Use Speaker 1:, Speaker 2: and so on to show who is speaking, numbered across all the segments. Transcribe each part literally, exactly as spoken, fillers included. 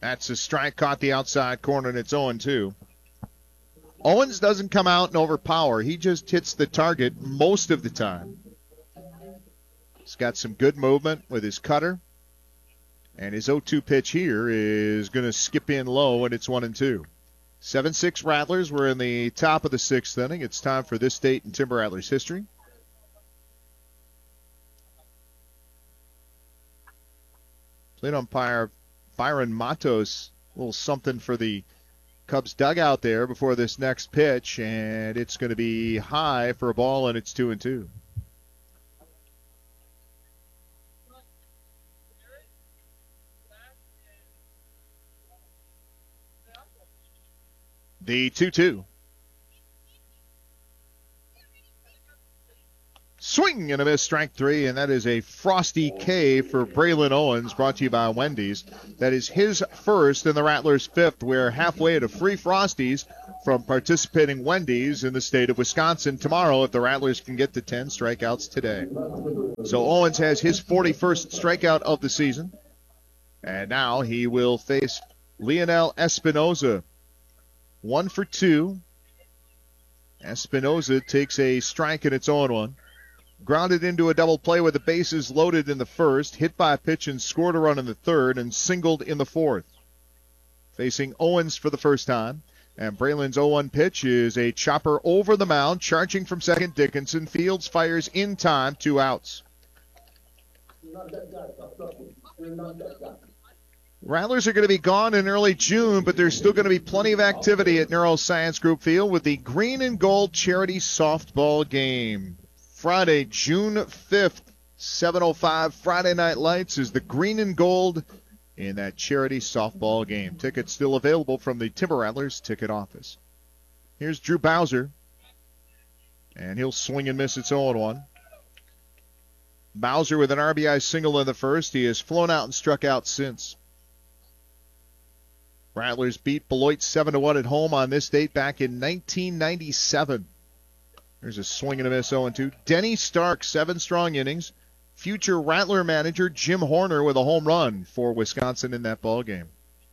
Speaker 1: That's a strike, caught the outside corner, and it's oh and two. Owens doesn't come out and overpower. He just hits the target most of the time. He's got some good movement with his cutter. And his oh two pitch here is going to skip in low, and it's one and two. seven six Rattlers. We're in the top of the sixth inning. It's time for this date in Timber Rattlers history. Plate umpire Byron Matos, a little something for the Cubs dugout there before this next pitch, and it's going to be high for a ball, and it's two and two. The two two. Swing and a miss, strike three, and that is a Frosty K for Braylon Owens, brought to you by Wendy's. That is his first and the Rattlers' fifth. We're halfway to free Frosties from participating Wendy's in the state of Wisconsin tomorrow if the Rattlers can get to ten strikeouts today. So Owens has his forty-first strikeout of the season, and now he will face Leonel Espinoza. One for two. Espinoza takes a strike, and it's oh and one. Grounded into a double play with the bases loaded in the first, hit by a pitch and scored a run in the third, and singled in the fourth. Facing Owens for the first time, and Braylon's oh one pitch is a chopper over the mound, charging from second. Dickinson fields, fires in time, two outs. Rattlers are going to be gone in early June, but there's still going to be plenty of activity at Neuroscience Group Field with the Green and Gold Charity Softball Game. Friday, June fifth, seven oh five, Friday Night Lights is the Green and Gold in that charity softball game. Tickets still available from the Timber Rattlers ticket office. Here's Drew Bowser, and he'll swing and miss. It's oh and one. Bowser with an R B I single in the first. He has flown out and struck out since. Rattlers beat Beloit seven to one at home on this date back in nineteen ninety-seven. There's a swing and a miss, oh and two. Denny Stark, seven strong innings. Future Rattler manager Jim Horner with a home run for Wisconsin in that ball game.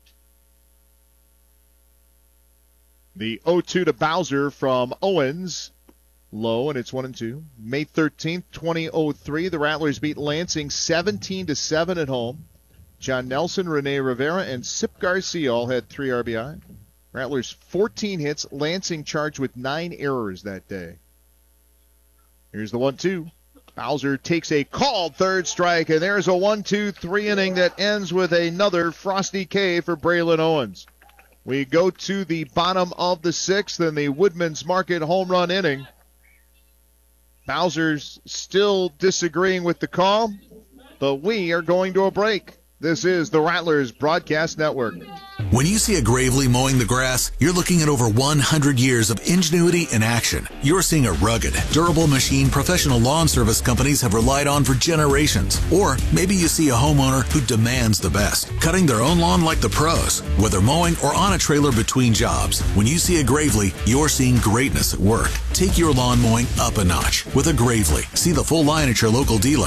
Speaker 1: The oh two to Bowser from Owens. Low, and it's one and two. May thirteenth, twenty oh three, the Rattlers beat Lansing seventeen to seven at home. John Nelson, Rene Rivera, and Sip Garcia all had three R B I. Rattlers fourteen hits. Lansing charged with nine errors that day. Here's the one two. Bowser takes a called third strike, and there's a one two three inning that ends with another Frosty K for Braylon Owens. We go to the bottom of the sixth in the Woodman's Market home run inning. Bowser's still disagreeing with the call, but we are going to a break. This is the Rattlers Broadcast Network.
Speaker 2: When you see a Gravely mowing the grass, you're looking at over one hundred years of ingenuity in action. You're seeing a rugged, durable machine professional lawn service companies have relied on for generations. Or maybe you see a homeowner who demands the best, cutting their own lawn like the pros, whether mowing or on a trailer between jobs. When you see a Gravely, you're seeing greatness at work. Take your lawn mowing up a notch with a Gravely. See the full line at your local dealer.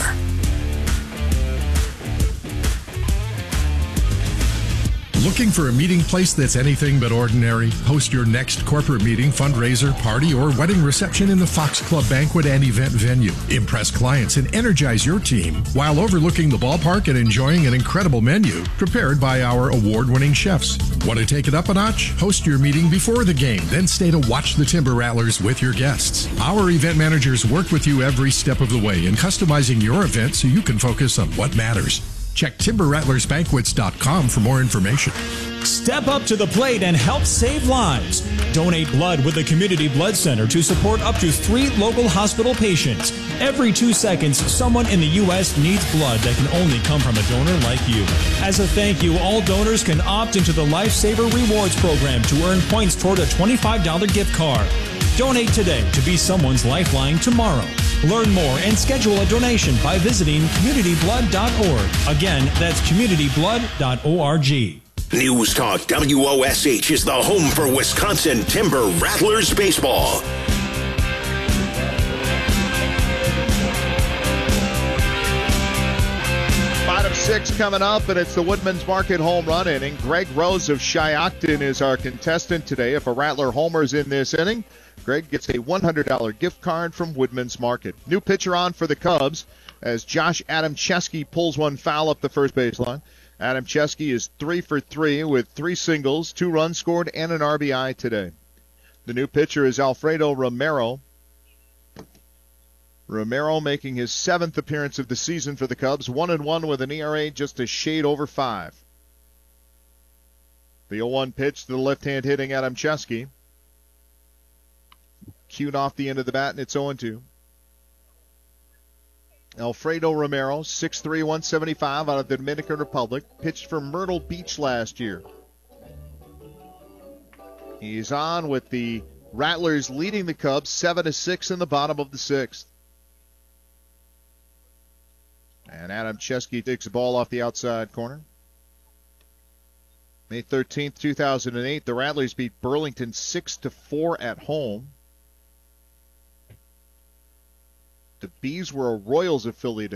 Speaker 3: Looking for a meeting place that's anything but ordinary? Host your next corporate meeting, fundraiser, party, or wedding reception in the Fox Club banquet and event venue. Impress clients and energize your team while overlooking the ballpark and enjoying an incredible menu prepared by our award-winning chefs. Want to take it up a notch? Host your meeting before the game, then stay to watch the Timber Rattlers with your guests. Our event managers work with you every step of the way in customizing your event so you can focus on what matters. Check timber rattlers banquets dot com for more information.
Speaker 4: Step up to the plate and help save lives. Donate blood with the Community Blood Center to support up to three local hospital patients. Every two seconds, someone in the U S needs blood that can only come from a donor like you. As a thank you, all donors can opt into the Lifesaver Rewards program to earn points toward a twenty-five dollars gift card. Donate today to be someone's lifeline tomorrow. Learn more and schedule a donation by visiting community blood dot org. Again, that's community blood dot org.
Speaker 5: News Talk W O S H is the home for Wisconsin Timber Rattlers baseball.
Speaker 1: six coming up, and it's the Woodman's Market home run inning. Greg Rose of Shiocton is our contestant today. If a Rattler homers in this inning, Greg gets a one hundred dollars gift card from Woodman's Market. New pitcher on for the Cubs as Josh Adamczewski pulls one foul up the first baseline. Adamczewski is three for three with three singles, two runs scored, and an R B I today. The new pitcher is Alfredo Romero. Romero making his seventh appearance of the season for the Cubs, one and one with an E R A just a shade over five. The oh one pitch to the left-hand hitting Adamczewski. Cued off the end of the bat, and it's oh and two. Alfredo Romero, six three, one seventy-five, out of the Dominican Republic, pitched for Myrtle Beach last year. He's on with the Rattlers leading the Cubs seven to six in the bottom of the sixth. And Adamczewski takes the ball off the outside corner. May thirteenth, two thousand eight, the Rattlers beat Burlington six to four at home. The Bees were a Royals affiliate